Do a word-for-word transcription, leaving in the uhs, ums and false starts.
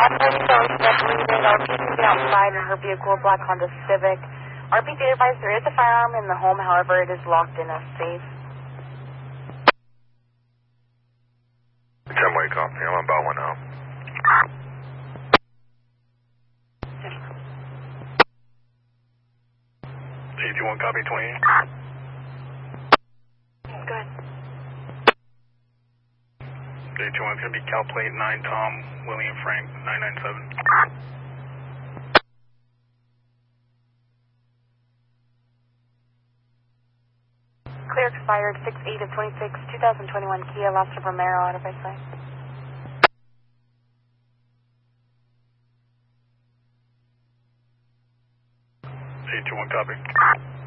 outside in her vehicle, black Honda Civic. R P J advised there is a firearm in the home, however, it is locked in a safe. ten-way copy, I'm about one now. eighty-one copy, twenty-eight. Good. eighty-one is going to be Cal Plate nine Tom, William Frank, nine nine seven. Clear expired six eight of twenty-six, two thousand twenty-one Kia Lobster Romero out of my sight. eighty-one copy.